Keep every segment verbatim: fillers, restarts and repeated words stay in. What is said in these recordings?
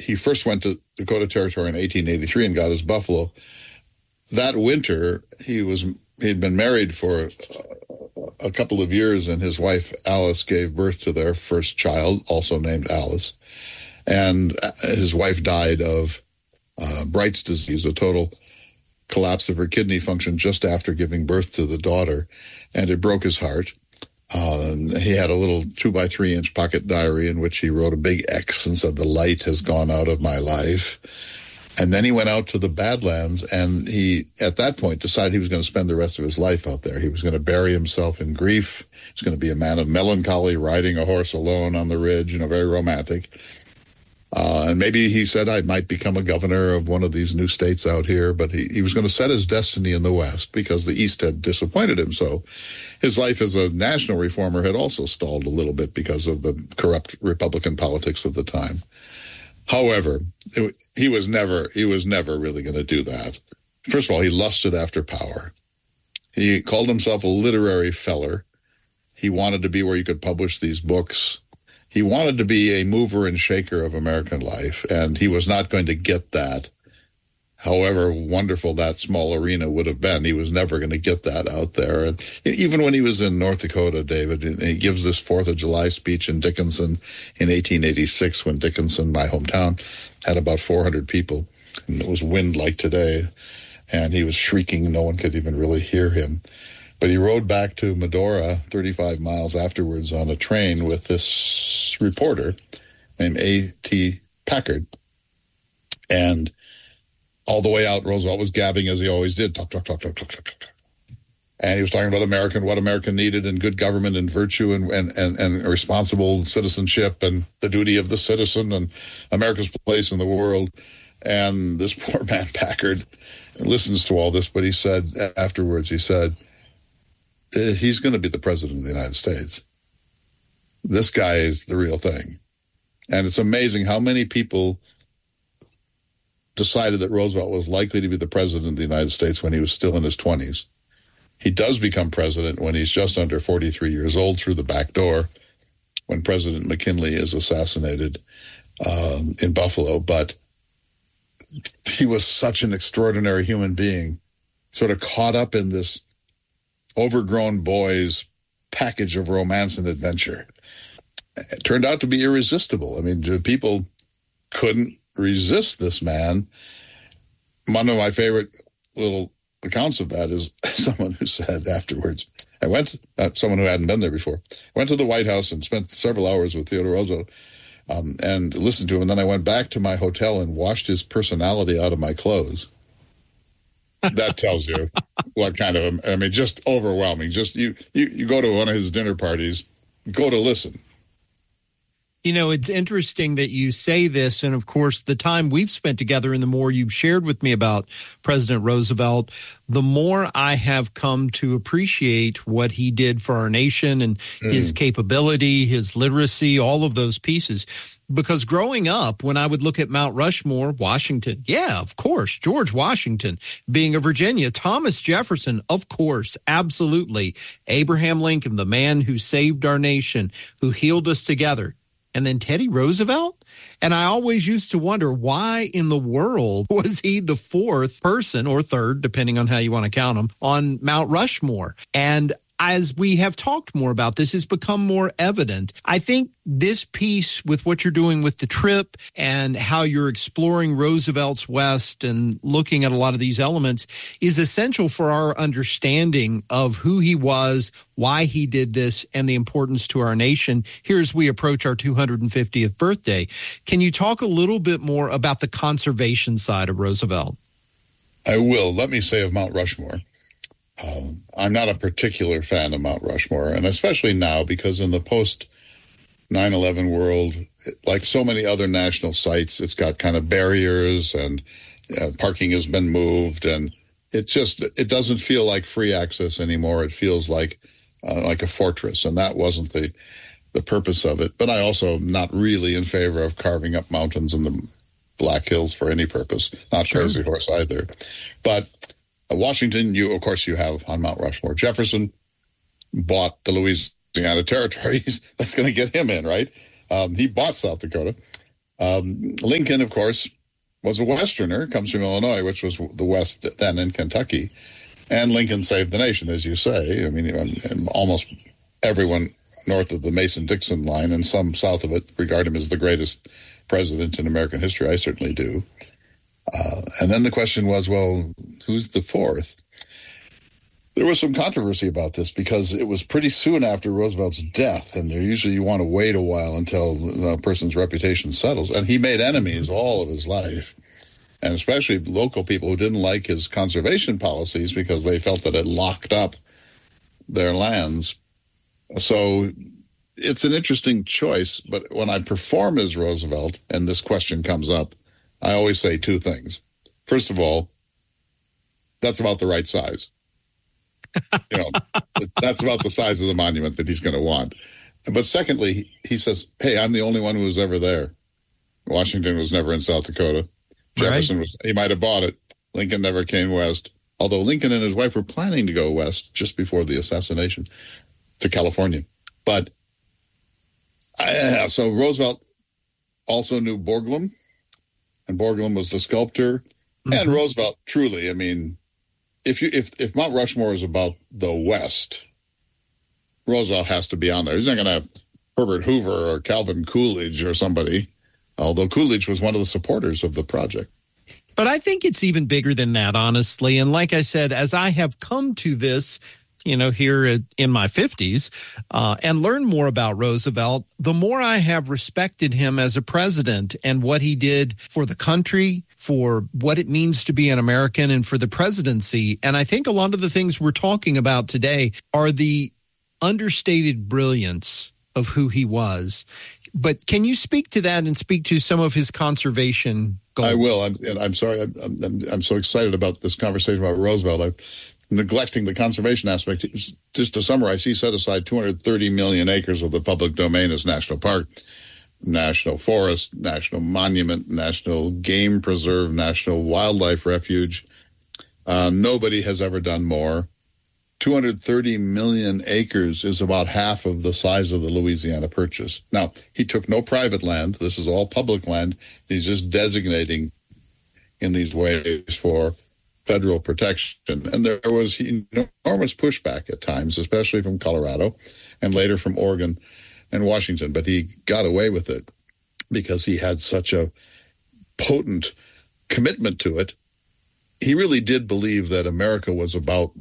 he first went to Dakota Territory in eighteen eighty-three and got his buffalo. That winter, he was he'd been married for a couple of years, and his wife Alice gave birth to their first child, also named Alice. And his wife died of uh, Bright's disease, a total collapse of her kidney function just after giving birth to the daughter, and it broke his heart. Uh, he had a little two by three inch pocket diary in which he wrote a big X and said, "The light has gone out of my life." And then he went out to the Badlands, and he, at that point, decided he was going to spend the rest of his life out there. He was going to bury himself in grief. He was going to be a man of melancholy, riding a horse alone on the ridge, you know, very romantic. Uh, and maybe he said, I might become a governor of one of these new states out here, but he, he was going to set his destiny in the West because the East had disappointed him. So his life as a national reformer had also stalled a little bit because of the corrupt Republican politics of the time. However, it, he was never he was never really going to do that. First of all, he lusted after power. He called himself a literary feller. He wanted to be where you could publish these books. He wanted to be a mover and shaker of American life, and he was not going to get that. However wonderful that small arena would have been, he was never going to get that out there. And even when he was in North Dakota, David, and he gives this Fourth of July speech in Dickinson in eighteen eighty-six, when Dickinson, my hometown, had about four hundred people, and it was wind like today, and he was shrieking. No one could even really hear him. But he rode back to Medora thirty-five miles afterwards on a train with this reporter named A T Packard. And all the way out, Roosevelt was gabbing as he always did. Talk, talk, talk, talk, talk, talk, talk. And he was talking about America and what America needed and good government and virtue and, and, and, and responsible citizenship and the duty of the citizen and America's place in the world. And this poor man, Packard, listens to all this, but he said afterwards, he said, he's going to be the president of the United States. This guy is the real thing. And it's amazing how many people decided that Roosevelt was likely to be the president of the United States when he was still in his twenties. He does become president when he's just under forty-three years old through the back door, when President McKinley is assassinated um, in Buffalo. But he was such an extraordinary human being, sort of caught up in this overgrown boy's package of romance and adventure. It turned out to be irresistible. I mean, people couldn't resist this man. One of my favorite little accounts of that is someone who said afterwards, I went, uh, someone who hadn't been there before, went to the White House and spent several hours with Theodore Roosevelt um, and listened to him. And then I went back to my hotel and washed his personality out of my clothes. That tells you what kind of, I mean, just overwhelming. Just you, you, you go to one of his dinner parties, go to listen. You know, it's interesting that you say this, and of course, the time we've spent together and the more you've shared with me about President Roosevelt, the more I have come to appreciate what he did for our nation and mm. his capability, his literacy, all of those pieces. Because growing up, when I would look at Mount Rushmore, Washington, yeah, of course, George Washington, being a Virginia, Thomas Jefferson, of course, absolutely, Abraham Lincoln, the man who saved our nation, who healed us together. And then Teddy Roosevelt? And I always used to wonder, why in the world was he the fourth person, or third, depending on how you want to count him, on Mount Rushmore? And as we have talked more about this, has become more evident. I think this piece with what you're doing with the trip and how you're exploring Roosevelt's West and looking at a lot of these elements is essential for our understanding of who he was, why he did this, and the importance to our nation here as we approach our two hundred fiftieth birthday. Can you talk a little bit more about the conservation side of Roosevelt? I will. Let me say of Mount Rushmore, Um, I'm not a particular fan of Mount Rushmore, and especially now because in the post nine eleven world, like so many other national sites, it's got kind of barriers and uh, parking has been moved, and it just it doesn't feel like free access anymore. It feels like uh, like a fortress, and that wasn't the the purpose of it. But I also am not really in favor of carving up mountains in the Black Hills for any purpose. Not sure. Crazy Horse either, but. Washington, you of course you have on Mount Rushmore. Jefferson bought the Louisiana Territory. That's going to get him in, right? Um, he bought South Dakota. Um, Lincoln, of course, was a Westerner, comes from Illinois, which was the West then in Kentucky. And Lincoln saved the nation, as you say. I mean, almost everyone north of the Mason-Dixon line and some south of it regard him as the greatest president in American history. I certainly do. Uh, and then the question was, well, who's the fourth? There was some controversy about this because it was pretty soon after Roosevelt's death, and usually you want to wait a while until the person's reputation settles. And he made enemies all of his life, and especially local people who didn't like his conservation policies because they felt that it locked up their lands. So it's an interesting choice, but when I perform as Roosevelt and this question comes up, I always say two things. First of all, that's about the right size. You know, that's about the size of the monument that he's going to want. But secondly, he says, hey, I'm the only one who was ever there. Washington was never in South Dakota. Jefferson right. was, he might have bought it. Lincoln never came west. Although Lincoln and his wife were planning to go west just before the assassination to California. But uh, so Roosevelt also knew Borglum, and Borglum was the sculptor. Mm-hmm. And Roosevelt, truly, I mean, If you if if Mount Rushmore is about the West, Roosevelt has to be on there. He's not going to have Herbert Hoover or Calvin Coolidge or somebody, although Coolidge was one of the supporters of the project. But I think it's even bigger than that, honestly. And like I said, as I have come to this, you know, here in my fifties uh, and learn more about Roosevelt, the more I have respected him as a president and what he did for the country, for what it means to be an American, and for the presidency. And I think a lot of the things we're talking about today are the understated brilliance of who he was. But can you speak to that and speak to some of his conservation goals? I will. I'm, and I'm sorry. I'm, I'm, I'm so excited about this conversation about Roosevelt. I'm neglecting the conservation aspect. Just to summarize, he set aside two hundred thirty million acres of the public domain as national park, national forest, national monument, national game preserve, national wildlife refuge. Uh, nobody has ever done more. two hundred thirty million acres is about half of the size of the Louisiana Purchase. Now, he took no private land. This is all public land. He's just designating in these ways for federal protection. And there was enormous pushback at times, especially from Colorado and later from Oregon and Washington. But he got away with it because he had such a potent commitment to it. He really did believe that America was about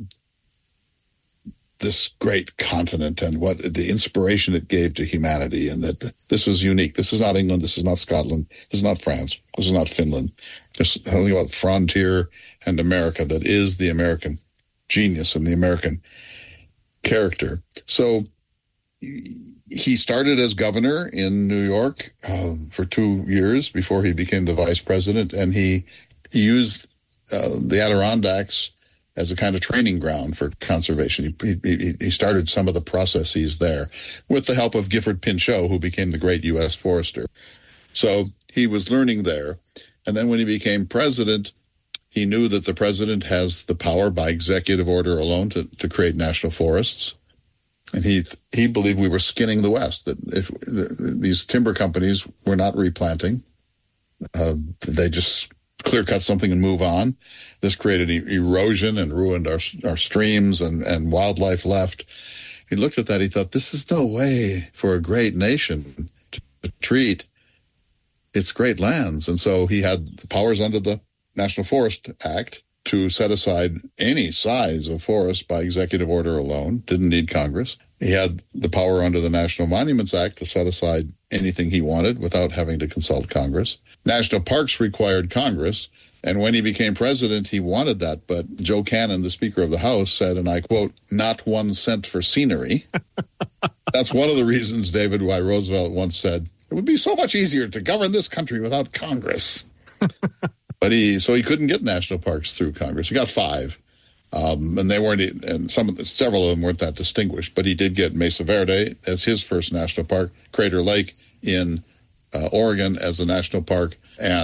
this great continent and what the inspiration it gave to humanity, and that this was unique. This is not England. This is not Scotland. This is not France. This is not Finland. There's something about frontier and America that is the American genius and the American character. So he started as governor in New York uh, for two years before he became the vice president, and he used uh, the Adirondacks as a kind of training ground for conservation. He, he, he started some of the processes there with the help of Gifford Pinchot, who became the great U S forester. So he was learning there. And then when he became president, he knew that the president has the power by executive order alone to, to create national forests. And he he believed we were skinning the West, that if the, these timber companies were not replanting, uh, they just clear cut something and move on. This created erosion and ruined our our streams, and, and wildlife left. He looked at that. He thought, this is no way for a great nation to, to treat its great lands. And so he had the powers under the National Forest Act to set aside any size of forest by executive order alone. Didn't need Congress. He had the power under the National Monuments Act to set aside anything he wanted without having to consult Congress. National parks required Congress, and when he became president, he wanted that. But Joe Cannon, the Speaker of the House, said, and I quote, "Not one cent for scenery." That's one of the reasons, David, why Roosevelt once said, it would be so much easier to govern this country without Congress. But he, so he couldn't get national parks through Congress. He got five, um, and they weren't, and some of the, several of them weren't that distinguished. But he did get Mesa Verde as his first national park, Crater Lake in uh, Oregon as a national park, and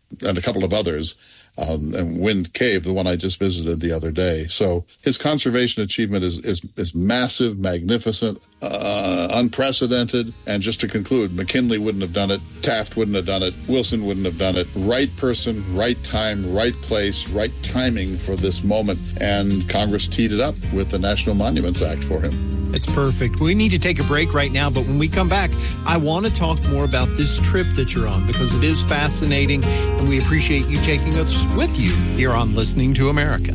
and a couple of others. Um, and Wind Cave, the one I just visited the other day. So his conservation achievement is is, is massive, magnificent, uh, unprecedented. And just to conclude, McKinley wouldn't have done it. Taft wouldn't have done it. Wilson wouldn't have done it. Right person, right time, right place, right timing for this moment. And Congress teed it up with the National Monuments Act for him. It's perfect. We need to take a break right now, but when we come back, I want to talk more about this trip that you're on because it is fascinating, and we appreciate you taking us with you here on Listening to America.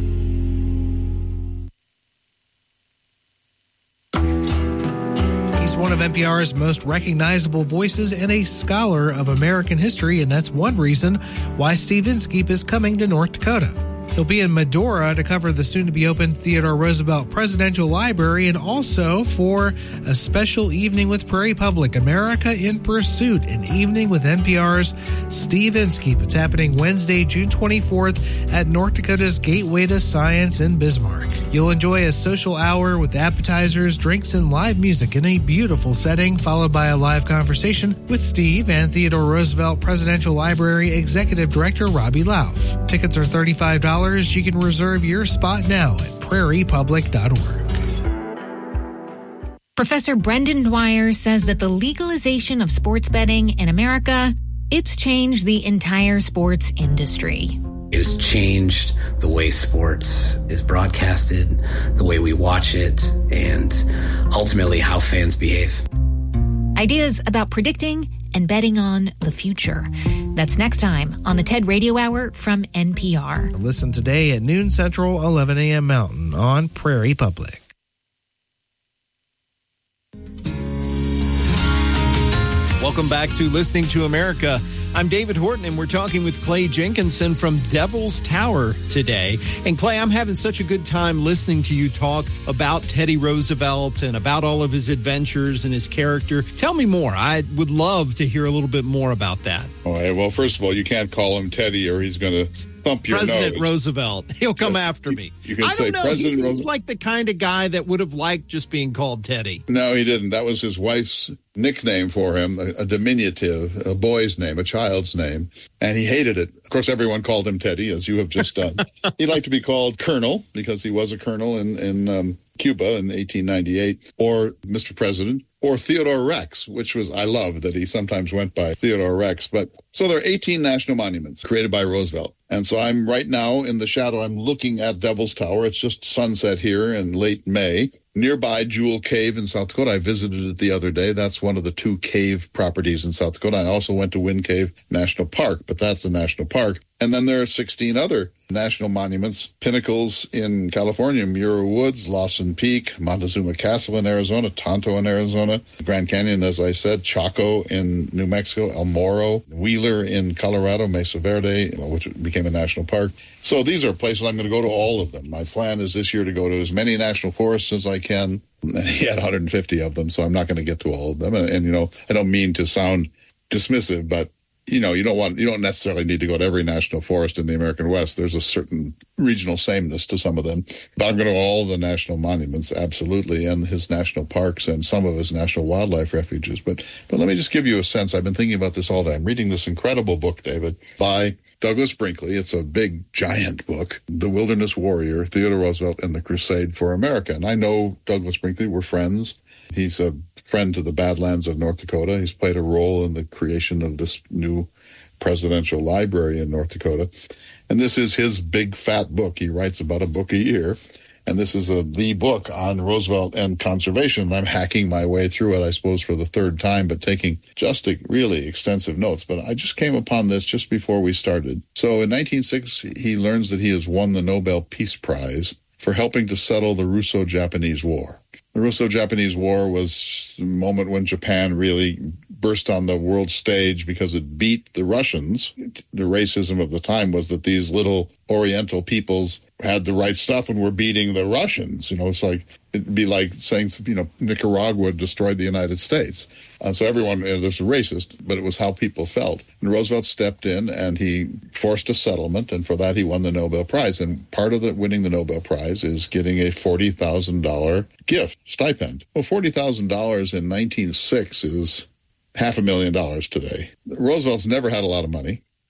He's one of N P R's most recognizable voices and a scholar of American history, and that's one reason why Steve Inskeep is coming to North Dakota. He'll be in Medora to cover the soon-to-be-opened Theodore Roosevelt Presidential Library and also for a special evening with Prairie Public, America in Pursuit, an evening with N P R's Steve Inskeep. It's happening Wednesday, June twenty-fourth at North Dakota's Gateway to Science in Bismarck. You'll enjoy a social hour with appetizers, drinks, and live music in a beautiful setting, followed by a live conversation with Steve and Theodore Roosevelt Presidential Library Executive Director Robbie Lauf. Tickets are thirty-five dollars. You can reserve your spot now at prairie public dot org. Professor Brendan Dwyer says that the legalization of sports betting in America, it's changed the entire sports industry. It has changed the way sports is broadcasted, the way we watch it, and ultimately how fans behave. Ideas about predicting and betting on the future. That's next time on the TED Radio Hour from N P R. Listen today at noon Central, eleven a.m. Mountain on Prairie Public. Welcome back to Listening to America. I'm David Horton, and we're talking with Clay Jenkinson from Devil's Tower today. And Clay, I'm having such a good time listening to you talk about Teddy Roosevelt and about all of his adventures and his character. Tell me more. I would love to hear a little bit more about that. All right. Well, first of all, you can't call him Teddy or he's going to thump your President nose. Roosevelt. He'll come Yeah. after me. You can I say don't know. President He seems Roosevelt. like the kind of guy that would have liked just being called Teddy. No, he didn't. That was his wife's nickname for him, a, a diminutive, a boy's name, a child's name, and he hated it. Of course, everyone called him Teddy, as you have just done. He liked to be called Colonel because he was a colonel in, in um, Cuba in eighteen ninety-eight, or Mister President, or Theodore Rex, which was, I love that he sometimes went by Theodore Rex. But so there are eighteen national monuments created by Roosevelt. And so I'm right now in the shadow. I'm looking at Devil's Tower. It's just sunset here in late May. Nearby Jewel Cave in South Dakota. I visited it the other day. That's one of the two cave properties in South Dakota. I also went to Wind Cave National Park, but that's a national park. And then there are sixteen other national monuments, pinnacles in California, Muir Woods, Lawson Peak, Montezuma Castle in Arizona, Tonto in Arizona, Grand Canyon, as I said, Chaco in New Mexico, El Morro, Wheeler in Colorado, Mesa Verde, which became a national park. So these are places I'm going to go to all of them. My plan is this year to go to as many national forests as I can. And he had one hundred fifty of them, so I'm not going to get to all of them. And, and, you know, I don't mean to sound dismissive, but you know, you don't want, you don't necessarily need to go to every national forest in the American West. There's a certain regional sameness to some of them. But I'm going to all the national monuments, absolutely, and his national parks and some of his national wildlife refuges. But but let me just give you a sense. I've been thinking about this all day. I'm reading this incredible book, David, by Douglas Brinkley. It's a big, giant book, The Wilderness Warrior, Theodore Roosevelt and the Crusade for America. And I know Douglas Brinkley. We're friends. He's a friend to the Badlands of North Dakota. He's played a role in the creation of this new presidential library in North Dakota. And this is his big, fat book. He writes about a book a year. And this is a, the book on Roosevelt and conservation. I'm hacking my way through it, I suppose, for the third time, but taking just a, really extensive notes. But I just came upon this just before we started. So in nineteen oh six, he learns that he has won the Nobel Peace Prize for helping to settle the Russo-Japanese War. The Russo-Japanese War was the moment when Japan really burst on the world stage because it beat the Russians. The racism of the time was that these little Oriental peoples had the right stuff and were beating the Russians. You know, it's like, it'd be like saying, you know, Nicaragua destroyed the United States. And so everyone, you know, there's a racist, but it was how people felt. And Roosevelt stepped in and he forced a settlement, and for that he won the Nobel Prize. And part of the winning the Nobel Prize is getting a forty thousand dollars gift, stipend. Well, forty thousand dollars in nineteen oh six is half a million dollars today. Roosevelt's never had a lot of money.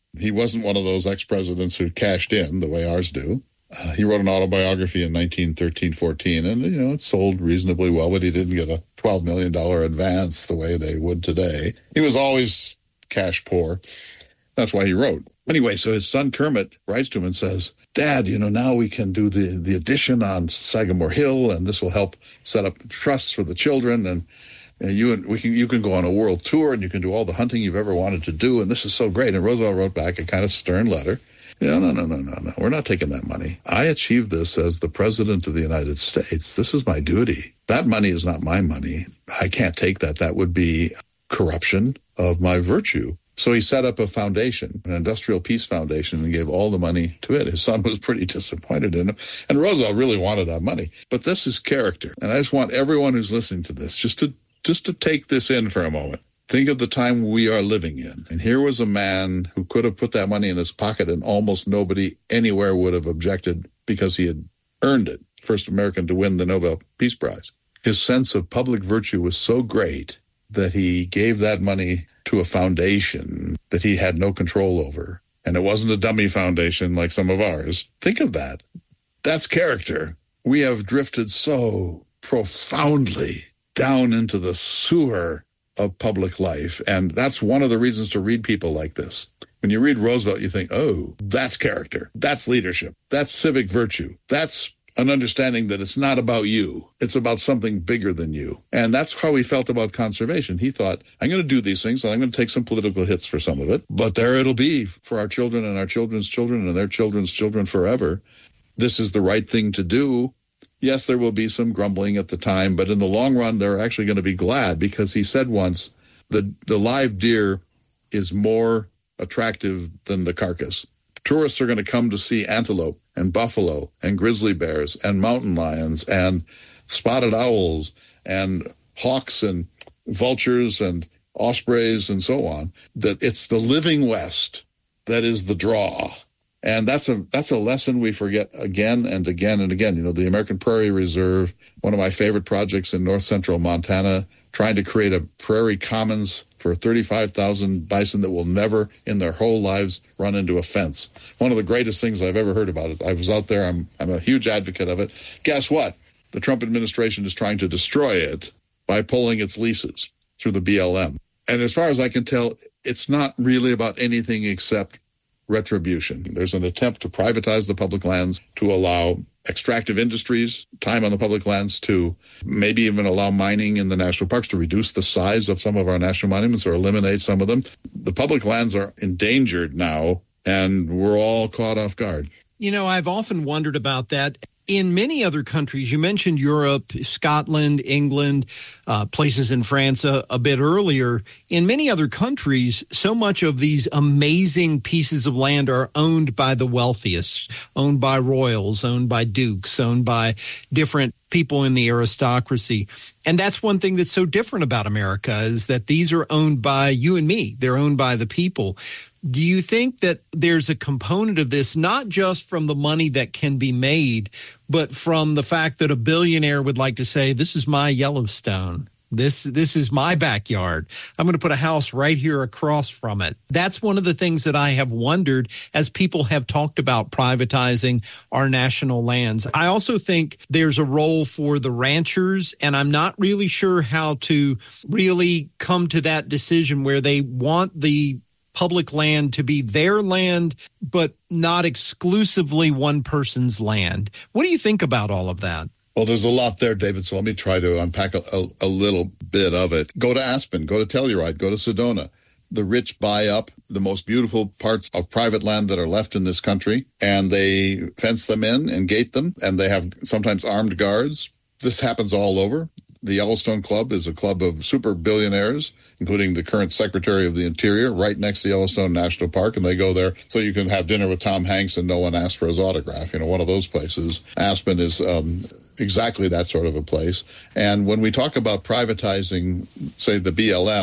He wasn't one of those ex-presidents who cashed in the way ours do. Uh, he wrote an autobiography in nineteen thirteen fourteen, and, you know, it sold reasonably well, but he didn't get a twelve million dollars advance the way they would today. He was always cash poor. That's why he wrote. Anyway, so his son Kermit writes to him and says, Dad, you know, now we can do the, the addition on Sagamore Hill, and this will help set up trusts for the children, and, and you and we can you can go on a world tour, and you can do all the hunting you've ever wanted to do, and this is so great. And Roosevelt wrote back a kind of stern letter. No, no, no, no, no, no. We're not taking that money. I achieved this as the President of the United States. This is my duty. That money is not my money. I can't take that. That would be corruption of my virtue. So he set up a foundation, an industrial peace foundation, and gave all the money to it. His son was pretty disappointed in him. And Roosevelt really wanted that money. But this is character. And I just want everyone who's listening to this just to just to take this in for a moment. Think of the time we are living in. And here was a man who could have put that money in his pocket and almost nobody anywhere would have objected because he had earned it. First American to win the Nobel Peace Prize. His sense of public virtue was so great that he gave that money to a foundation that he had no control over. And it wasn't a dummy foundation like some of ours. Think of that. That's character. We have drifted so profoundly down into the sewer of public life. And that's one of the reasons to read people like this. When you read Roosevelt, you think, oh, that's character. That's leadership. That's civic virtue. That's an understanding that it's not about you. It's about something bigger than you. And that's how he felt about conservation. He thought, I'm going to do these things, and I'm going to take some political hits for some of it, but there it'll be for our children and our children's children and their children's children forever. This is the right thing to do. Yes, there will be some grumbling at the time, but in the long run, they're actually going to be glad, because he said once, the, the live deer is more attractive than the carcass. Tourists are going to come to see antelope and buffalo and grizzly bears and mountain lions and spotted owls and hawks and vultures and ospreys and so on. That it's the living West that is the draw. And that's a that's a lesson we forget again and again and again. You know, the American Prairie Reserve, one of my favorite projects in north central Montana, trying to create a prairie commons for thirty-five thousand bison that will never in their whole lives run into a fence. One of the greatest things I've ever heard about it. I was out there. I'm I'm a huge advocate of it. Guess what? The Trump administration is trying to destroy it by pulling its leases through the B L M. And as far as I can tell, it's not really about anything except retribution. There's an attempt to privatize the public lands, to allow extractive industries time on the public lands, to maybe even allow mining in the national parks, to reduce the size of some of our national monuments or eliminate some of them. The public lands are endangered now, and we're all caught off guard. You know, I've often wondered about that. In many other countries, you mentioned Europe, Scotland, England, uh, places in France a, a bit earlier. In many other countries, so much of these amazing pieces of land are owned by the wealthiest, owned by royals, owned by dukes, owned by different people in the aristocracy. And that's one thing that's so different about America, is that these are owned by you and me. They're owned by the people. Do you think that there's a component of this, not just from the money that can be made, but from the fact that a billionaire would like to say, this is my Yellowstone. This this is my backyard. I'm going to put a house right here across from it. That's one of the things that I have wondered as people have talked about privatizing our national lands. I also think there's a role for the ranchers, and I'm not really sure how to really come to that decision where they want the public land to be their land, but not exclusively one person's land. What do you think about all of that? Well, there's a lot there, David, so let me try to unpack a, a, a little bit of it. Go to Aspen, go to Telluride, go to Sedona. The rich buy up the most beautiful parts of private land that are left in this country, and they fence them in and gate them, and they have sometimes armed guards. This happens all over. The Yellowstone Club is a club of super billionaires, including the current Secretary of the Interior, right next to Yellowstone National Park, and they go there so you can have dinner with Tom Hanks and no one asks for his autograph. You know, one of those places. Aspen is um, exactly that sort of a place. And when we talk about privatizing, say, the B L M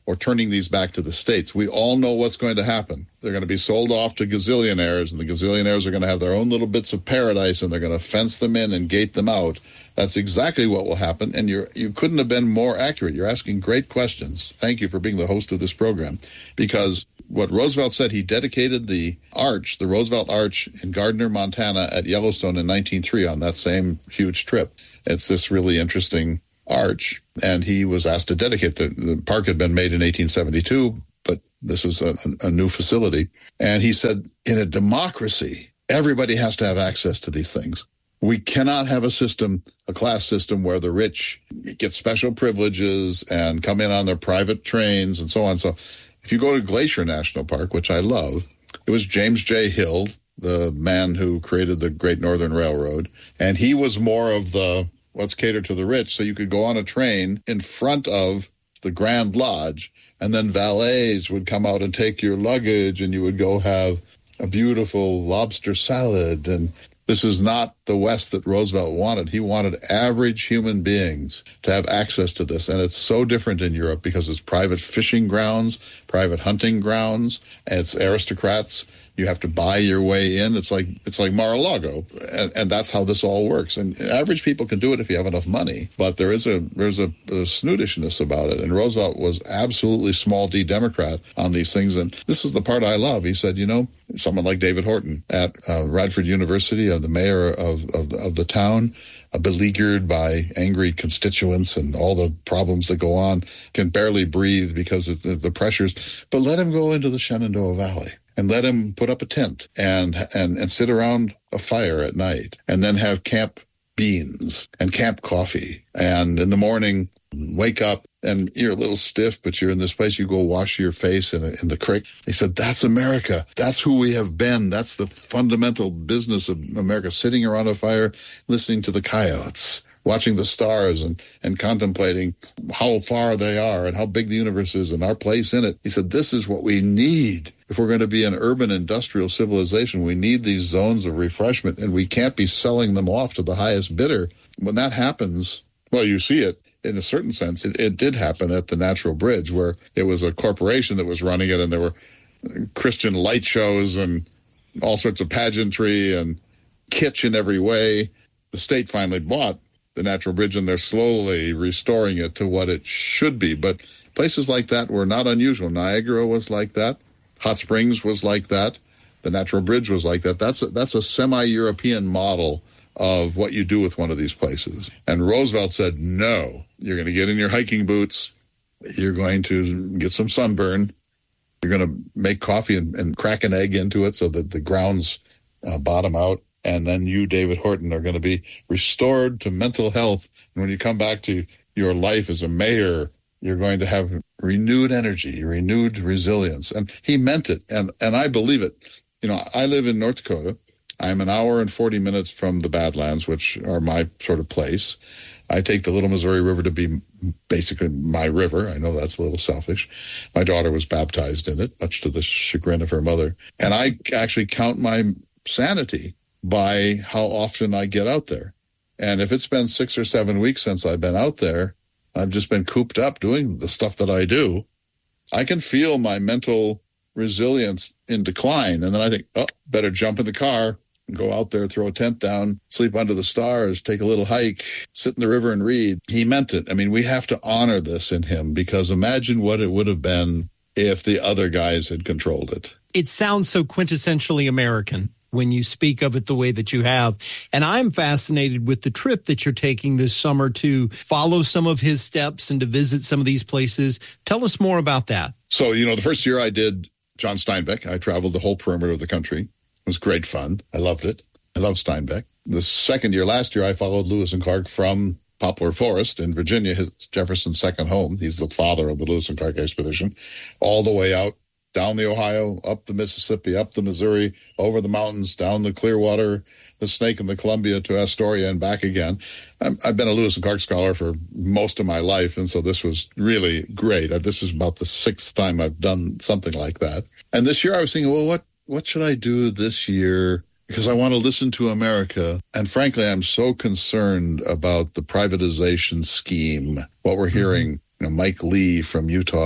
or turning these back to the states. We all know what's going to happen. They're going to be sold off to gazillionaires, and the gazillionaires are going to have their own little bits of paradise, and they're going to fence them in and gate them out. That's exactly what will happen, and you're, you couldn't have been more accurate. You're asking great questions. Thank you for being the host of this program, because what Roosevelt said, he dedicated the arch, the Roosevelt Arch in Gardner, Montana at Yellowstone in nineteen oh three on that same huge trip. It's this really interesting arch, and he was asked to dedicate. The, the park had been made in eighteen seventy-two, but this was a, a new facility. And he said, in a democracy, everybody has to have access to these things. We cannot have a system, a class system, where the rich get special privileges and come in on their private trains and so on. So if you go to Glacier National Park, which I love, it was James J. Hill, the man who created the Great Northern Railroad, and he was more of the let's cater to the rich. So you could go on a train in front of the Grand Lodge, and then valets would come out and take your luggage, and you would go have a beautiful lobster salad. And this is not the West that Roosevelt wanted. He wanted average human beings to have access to this. And it's so different in Europe because it's private fishing grounds, private hunting grounds, and it's aristocrats. You have to buy your way in. It's like it's like Mar-a-Lago, and, and that's how this all works. And average people can do it if you have enough money, but there is a there's a, a snootishness about it. And Roosevelt was absolutely small d Democrat on these things. And this is the part I love. He said, you know, someone like David Horton at uh, Radford University, uh, the mayor of of the, of the town, uh, beleaguered by angry constituents and all the problems that go on, can barely breathe because of the, the pressures. But let him go into the Shenandoah Valley and let him put up a tent and, and, and sit around a fire at night, and then have camp beans and camp coffee. And in the morning, wake up and you're a little stiff, but you're in this place. You go wash your face in, a, in the creek. He said, that's America. That's who we have been. That's the fundamental business of America, sitting around a fire, listening to the coyotes, watching the stars and, and contemplating how far they are and how big the universe is and our place in it. He said, this is what we need. If we're going to be an urban industrial civilization, we need these zones of refreshment, and we can't be selling them off to the highest bidder. When that happens, well, you see it in a certain sense. It, it did happen at the Natural Bridge, where it was a corporation that was running it, and there were Christian light shows and all sorts of pageantry and kitsch in every way. The state finally bought the Natural Bridge, and they're slowly restoring it to what it should be. But places like that were not unusual. Niagara was like that. Hot Springs was like that. The Natural Bridge was like that. That's a, that's a semi-European model of what you do with one of these places. And Roosevelt said, no, you're going to get in your hiking boots. You're going to get some sunburn. You're going to make coffee and, and crack an egg into it so that the grounds uh, bottom out. And then you, David Horton, are going to be restored to mental health. And when you come back to your life as a mayor, you're going to have renewed energy, renewed resilience. And he meant it. And, and I believe it. You know, I live in North Dakota. I'm an hour and forty minutes from the Badlands, which are my sort of place. I take the Little Missouri River to be basically my river. I know that's a little selfish. My daughter was baptized in it, much to the chagrin of her mother. And I actually count my sanity by how often I get out there. And if it's been six or seven weeks since I've been out there, I've just been cooped up doing the stuff that I do, I can feel my mental resilience in decline. And then I think, oh, better jump in the car and go out there, throw a tent down, sleep under the stars, take a little hike, sit in the river and read. He meant it. I mean, we have to honor this in him, because imagine what it would have been if the other guys had controlled it. It sounds so quintessentially American when you speak of it the way that you have. And I'm fascinated with the trip that you're taking this summer to follow some of his steps and to visit some of these places. Tell us more about that. So, you know, the first year I did John Steinbeck, I traveled the whole perimeter of the country. It was great fun. I loved it. I love Steinbeck. The second year, last year, I followed Lewis and Clark from Poplar Forest in Virginia, his Jefferson's second home. He's the father of the Lewis and Clark expedition, all the way out, down the Ohio, up the Mississippi, up the Missouri, over the mountains, down the Clearwater, the Snake and the Columbia to Astoria and back again. I'm, I've been a Lewis and Clark scholar for most of my life, and so this was really great. This is about the sixth time I've done something like that. And this year I was thinking, well, what, what should I do this year? Because I want to listen to America. And frankly, I'm so concerned about the privatization scheme, what we're hearing, you know, Mike Lee from Utah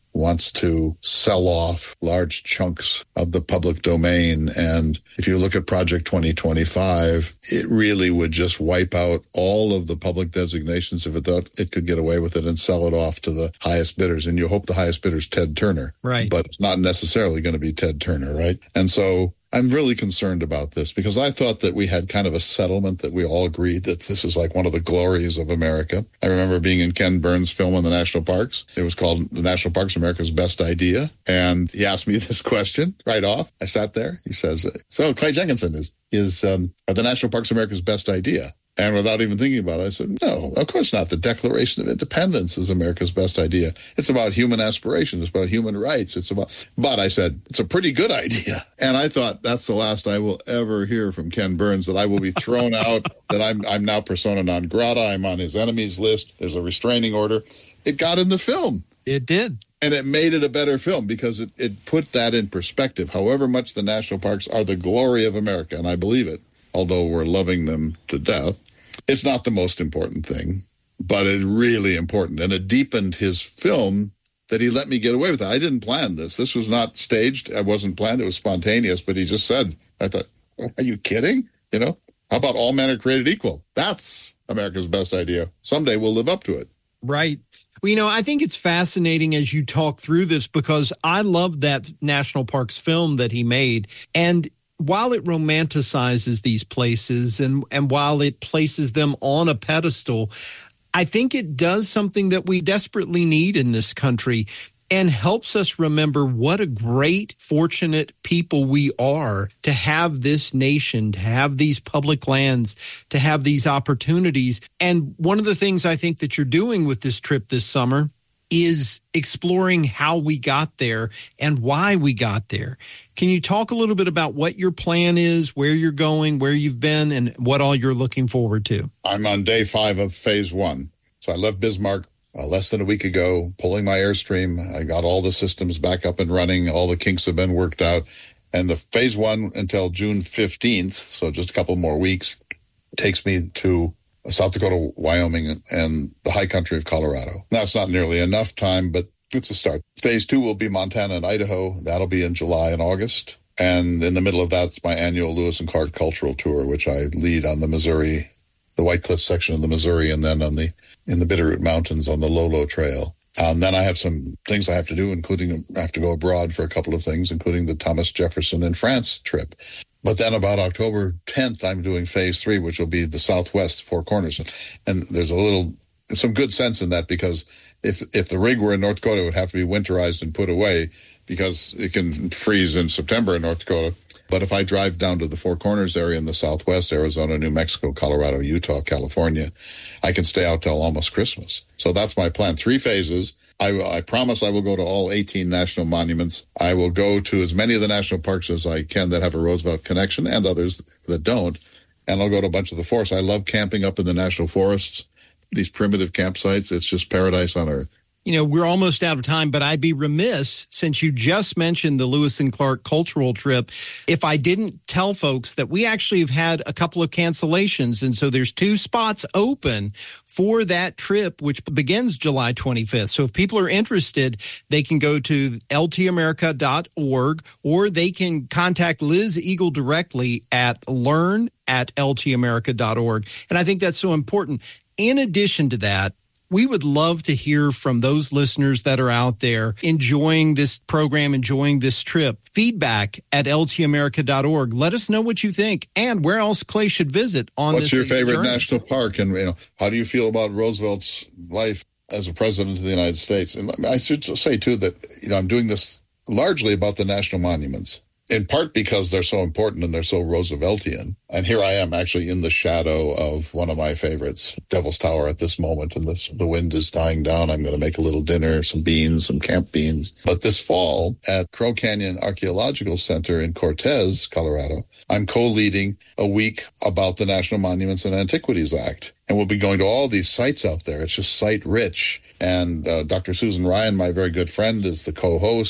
wants to sell off large chunks of the public domain. And if you look at Project twenty twenty-five, it really would just wipe out all of the public designations if it thought it could get away with it and sell it off to the highest bidders. And you hope the highest bidder is Ted Turner. Right. But it's not necessarily going to be Ted Turner, right? And so I'm really concerned about this because I thought that we had kind of a settlement that we all agreed that this is like one of the glories of America. I remember being in Ken Burns' film on the national parks. It was called The National Parks, America's Best Idea. And he asked me this question right off. I sat there. He says, so Clay Jenkinson, is, is um, are the national parks America's best idea? And without even thinking about it, I said, no, of course not. The Declaration of Independence is America's best idea. It's about human aspiration. It's about human rights. It's about, but I said, it's a pretty good idea. And I thought that's the last I will ever hear from Ken Burns, that I will be thrown out, that I'm, I'm now persona non grata. I'm on his enemies list. There's a restraining order. It got in the film. It did. And it made it a better film because it, it put that in perspective. However much the national parks are the glory of America, and I believe it, although we're loving them to death, it's not the most important thing, but it's really important. And it deepened his film that he let me get away with it. I didn't plan this. This was not staged. It wasn't planned. It was spontaneous, but he just said, I thought, are you kidding? You know, how about all men are created equal? That's America's best idea. Someday we'll live up to it. Right. Well, you know, I think it's fascinating as you talk through this because I love that National Parks film that he made. And while it romanticizes these places and, and while it places them on a pedestal, I think it does something that we desperately need in this country and helps us remember what a great, fortunate people we are to have this nation, to have these public lands, to have these opportunities. And one of the things I think that you're doing with this trip this summer is exploring how we got there and why we got there. Can you talk a little bit about what your plan is, where you're going, where you've been, and what all you're looking forward to? I'm on day five of phase one. So I left Bismarck uh, less than a week ago, pulling my Airstream. I got all the systems back up and running. All the kinks have been worked out. And the phase one until June fifteenth, so just a couple more weeks, takes me to South Dakota, Wyoming, and the high country of Colorado. That's not nearly enough time, but it's a start. Phase two will be Montana and Idaho. That'll be in July and August. And in the middle of that's my annual Lewis and Clark Cultural Tour, which I lead on the Missouri, the White Cliffs section of the Missouri, and then on the in the Bitterroot Mountains on the Lolo Trail. And then I have some things I have to do, including I have to go abroad for a couple of things, including the Thomas Jefferson in France trip. But then about October tenth, I'm doing phase three, which will be the Southwest Four Corners. And there's a little, some good sense in that because if if the rig were in North Dakota, it would have to be winterized and put away because it can freeze in September in North Dakota. But if I drive down to the Four Corners area in the Southwest, Arizona, New Mexico, Colorado, Utah, California, I can stay out till almost Christmas. So that's my plan. Three phases. I, I promise I will go to all eighteen national monuments. I will go to as many of the national parks as I can that have a Roosevelt connection and others that don't. And I'll go to a bunch of the forests. I love camping up in the national forests, these primitive campsites. It's just paradise on earth. You know, we're almost out of time, but I'd be remiss, since you just mentioned the Lewis and Clark cultural trip, if I didn't tell folks that we actually have had a couple of cancellations. And so there's two spots open for that trip, which begins July twenty-fifth. So if people are interested, they can go to L T America dot org or they can contact Liz Eagle directly at learn at L T America dot org. And I think that's so important. In addition to that, we would love to hear from those listeners that are out there enjoying this program, enjoying this trip. Feedback at L T America dot org. Let us know what you think and where else Clay should visit on What's this your favorite journey. national park? And you know, how do you feel about Roosevelt's life as a president of the United States? And I should say, too, that you know I'm doing this largely about the national monuments, in part because they're so important and they're so Rooseveltian. And here I am actually in the shadow of one of my favorites, Devil's Tower, at this moment. And this, the wind is dying down. I'm going to make a little dinner, some beans, some camp beans. But this fall at Crow Canyon Archaeological Center in Cortez, Colorado, I'm co-leading a week about the National Monuments and Antiquities Act. And we'll be going to all these sites out there. It's just site rich. And uh, Doctor Susan Ryan, my very good friend, is the co-host.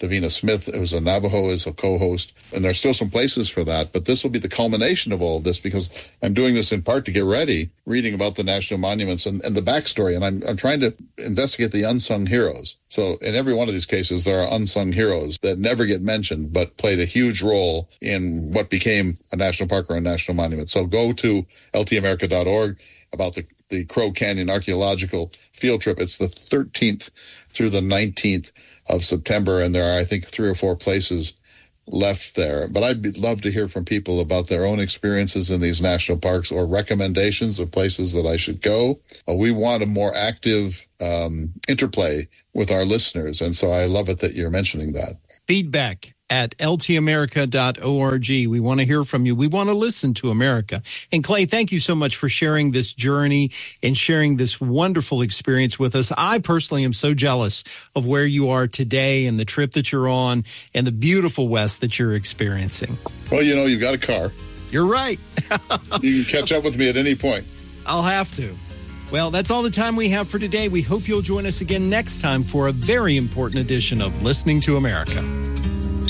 Davina Smith, who's a Navajo, is a co-host. And there's still some places for that. But this will be the culmination of all of this, because I'm doing this in part to get ready, reading about the national monuments and, and the backstory. And I'm, I'm trying to investigate the unsung heroes. So in every one of these cases, there are unsung heroes that never get mentioned, but played a huge role in what became a national park or a national monument. So go to L T America dot org about the, the Crow Canyon Archaeological Field Trip. It's the thirteenth through the nineteenth of September, and there are, I think, three or four places left there. But I'd love to hear from people about their own experiences in these national parks or recommendations of places that I should go. Uh, we want a more active um, interplay with our listeners, and so I love it that you're mentioning that. Feedback at L T America dot org. We want to hear from you. We want to listen to America. And Clay, thank you so much for sharing this journey and sharing this wonderful experience with us. I personally am so jealous of where you are today and the trip that you're on and the beautiful West that you're experiencing. Well, you know, you've got a car. You're right. You can catch up with me at any point. I'll have to. Well, that's all the time we have for today. We hope you'll join us again next time for a very important edition of Listening to America.